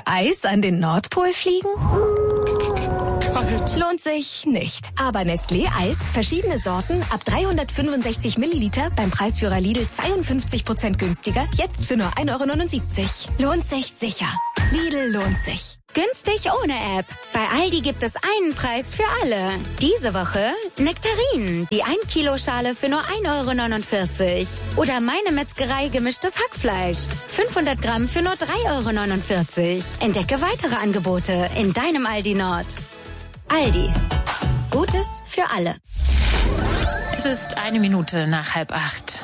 Eis an den Nordpol fliegen? Kalt. Lohnt sich nicht. Aber Nestlé Eis, verschiedene Sorten, ab 365 Milliliter, beim Preisführer Lidl 52% günstiger, jetzt für nur 1,79 €. Lohnt sich sicher. Lidl lohnt sich. Günstig ohne App. Bei Aldi gibt es einen Preis für alle. Diese Woche Nektarinen, die 1 Kilo Schale für nur 1,49 €. Oder Meine Metzgerei gemischtes Hackfleisch. 500 Gramm für nur 3,49 €. Entdecke weitere Angebote in deinem Aldi Nord. Aldi. Gutes für alle. Es ist 1 Minute nach 7:30.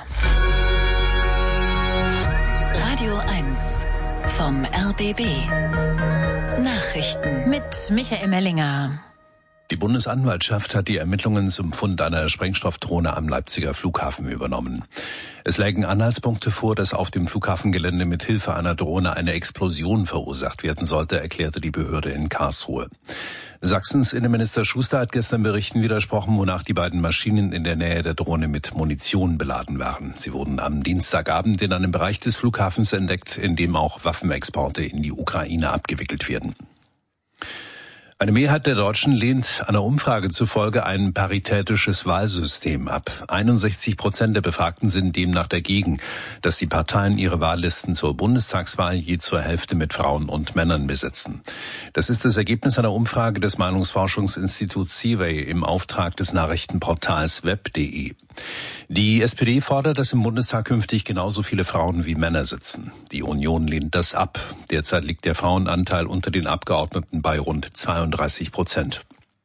Radio 1 vom RBB. Nachrichten Mit Michael Mellinger. Die Bundesanwaltschaft hat die Ermittlungen zum Fund einer Sprengstoffdrohne am Leipziger Flughafen übernommen. Es lägen Anhaltspunkte vor, dass auf dem Flughafengelände mit Hilfe einer Drohne eine Explosion verursacht werden sollte, erklärte die Behörde in Karlsruhe. Sachsens Innenminister Schuster hat gestern Berichten widersprochen, wonach die beiden Maschinen in der Nähe der Drohne mit Munition beladen waren. Sie wurden am Dienstagabend in einem Bereich des Flughafens entdeckt, in dem auch Waffenexporte in die Ukraine abgewickelt werden. Eine Mehrheit der Deutschen lehnt einer Umfrage zufolge ein paritätisches Wahlsystem ab. 61% der Befragten sind demnach dagegen, dass die Parteien ihre Wahllisten zur Bundestagswahl je zur Hälfte mit Frauen und Männern besetzen. Das ist das Ergebnis einer Umfrage des Meinungsforschungsinstituts Seaway im Auftrag des Nachrichtenportals web.de. Die SPD fordert, dass im Bundestag künftig genauso viele Frauen wie Männer sitzen. Die Union lehnt das ab. Derzeit liegt der Frauenanteil unter den Abgeordneten bei rund 32%.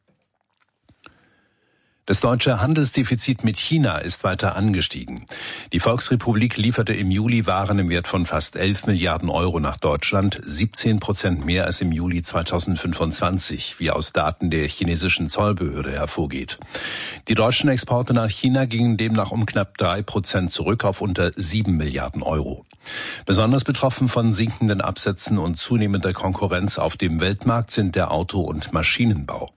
Das deutsche Handelsdefizit mit China ist weiter angestiegen. Die Volksrepublik lieferte im Juli Waren im Wert von fast 11 Milliarden Euro nach Deutschland, 17% mehr als im Juli 2025, wie aus Daten der chinesischen Zollbehörde hervorgeht. Die deutschen Exporte nach China gingen demnach um knapp 3% zurück auf unter 7 Milliarden Euro. Besonders betroffen von sinkenden Absätzen und zunehmender Konkurrenz auf dem Weltmarkt sind der Auto- und Maschinenbau.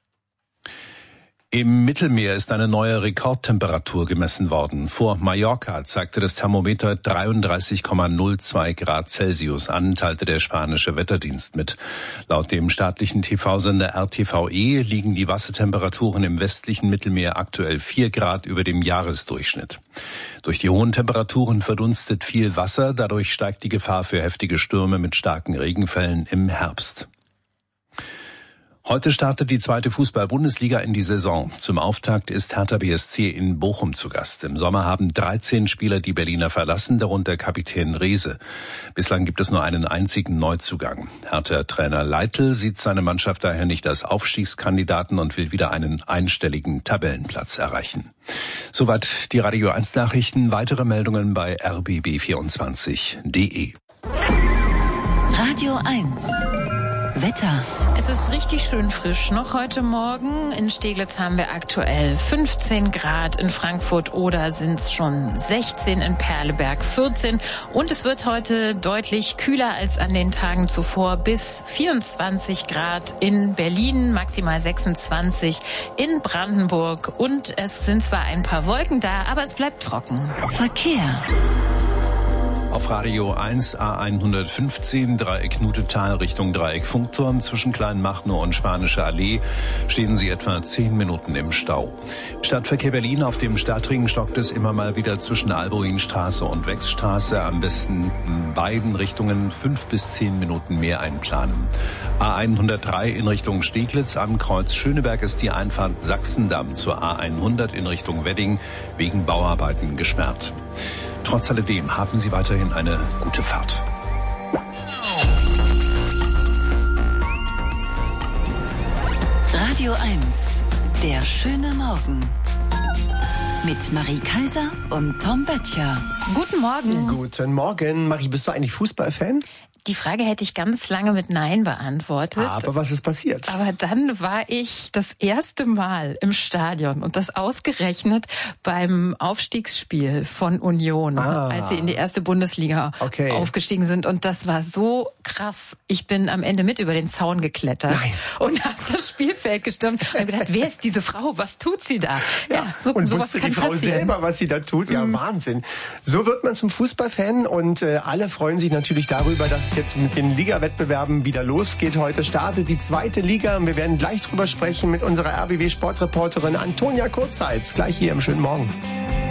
Im Mittelmeer ist eine neue Rekordtemperatur gemessen worden. Vor Mallorca zeigte das Thermometer 33,02 Grad Celsius an, teilte der spanische Wetterdienst mit. Laut dem staatlichen TV-Sender RTVE liegen die Wassertemperaturen im westlichen Mittelmeer aktuell 4 Grad über dem Jahresdurchschnitt. Durch die hohen Temperaturen verdunstet viel Wasser, dadurch steigt die Gefahr für heftige Stürme mit starken Regenfällen im Herbst. Heute startet die 2. Fußball-Bundesliga in die Saison. Zum Auftakt ist Hertha BSC in Bochum zu Gast. Im Sommer haben 13 Spieler die Berliner verlassen, darunter Kapitän Rehse. Bislang gibt es nur einen einzigen Neuzugang. Hertha-Trainer Leitl sieht seine Mannschaft daher nicht als Aufstiegskandidaten und will wieder einen einstelligen Tabellenplatz erreichen. Soweit die Radio 1 Nachrichten. Weitere Meldungen bei rbb24.de. Radio 1 Wetter. Es ist richtig schön frisch noch heute Morgen. In Steglitz haben wir aktuell 15 Grad, in Frankfurt oder sind es schon 16, in Perleberg 14. Und es wird heute deutlich kühler als an den Tagen zuvor, bis 24 Grad in Berlin, maximal 26 in Brandenburg. Und es sind zwar ein paar Wolken da, aber es bleibt trocken. Verkehr. Auf Radio 1 A115 Dreieck Nutetal Richtung Dreieck Funkturm zwischen Kleinmachnow und Spanische Allee stehen Sie etwa 10 Minuten im Stau. Stadtverkehr Berlin auf dem Stadtring stockt es immer mal wieder zwischen Albuinstraße und Wechsstraße. Am besten in beiden Richtungen 5 bis 10 Minuten mehr einplanen. A103 in Richtung Steglitz am Kreuz Schöneberg ist die Einfahrt Sachsendamm zur A100 in Richtung Wedding wegen Bauarbeiten gesperrt. Trotz alledem haben Sie weiterhin eine gute Fahrt. Radio 1, der schöne Morgen. Mit Marie Kaiser und Tom Böttcher. Guten Morgen. Guten Morgen. Marie, bist du eigentlich Fußballfan? Die Frage hätte ich ganz lange mit Nein beantwortet. Aber was ist passiert? Aber dann war ich das erste Mal im Stadion und das ausgerechnet beim Aufstiegsspiel von Union, als sie in die erste Bundesliga aufgestiegen sind. Und das war so krass. Ich bin am Ende mit über den Zaun geklettert und habe das Spielfeld gestürmt und habe gedacht, wer ist diese Frau? Was tut sie da? Ja, und wusste die Frau selber, was sie da tut? Ja, Wahnsinn. So wird man zum Fußballfan und alle freuen sich natürlich darüber, dass es jetzt mit den Liga-Wettbewerben wieder losgeht. Heute startet die 2. Liga und wir werden gleich drüber sprechen mit unserer RBB-Sportreporterin Antonia Kurzheitz. Gleich hier im Schönen Morgen.